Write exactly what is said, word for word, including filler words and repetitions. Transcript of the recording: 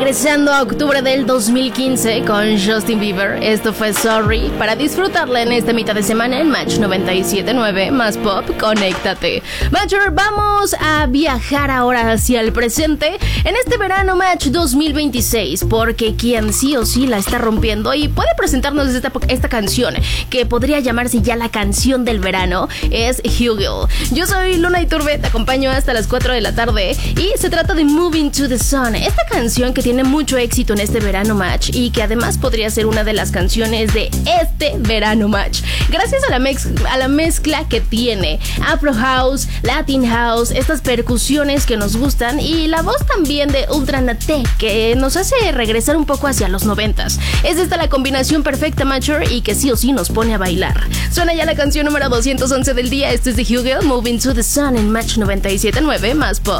regresando a octubre del dos mil quince con Justin Bieber. Esto fue Sorry, para disfrutarla en esta mitad de semana en Match noventa y siete punto nueve, más pop, conéctate. Matcher, vamos a viajar ahora hacia el presente en este verano Match dos mil veintiséis, porque quien sí o sí la está rompiendo y puede presentarnos esta, esta canción, que podría llamarse ya la canción del verano, es Hugel. Yo soy Luna Iturbe, te acompaño hasta las cuatro de la tarde y se trata de Moving to the Sun, esta canción que tiene mucho éxito en este verano Match y que además podría ser una de las canciones de este verano Match, gracias a la, mez- a la mezcla que tiene Afro House, Latin House, estas percusiones que nos gustan y la voz también de Ultra Naté, que nos hace regresar un poco hacia los noventas. Es esta la combinación perfecta, Matcher, y que sí o sí nos pone a bailar. Suena ya la canción número doscientos once del día. Esto es de Hugel, Moving to the Sun en Match noventa y siete punto nueve, más pop.